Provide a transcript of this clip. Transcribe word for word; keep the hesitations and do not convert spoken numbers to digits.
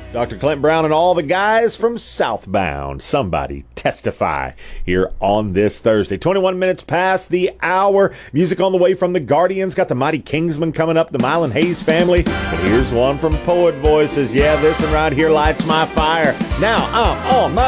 Doctor Clint Brown and all the guys from Southbound. Somebody testify here on this Thursday. twenty-one minutes past the hour. Music on the way from the Guardians. Got the Mighty Kingsmen coming up, the Mylan Hayes family. But here's one from Poet Voices. Yeah, this one right here lights my fire. Now I'm on my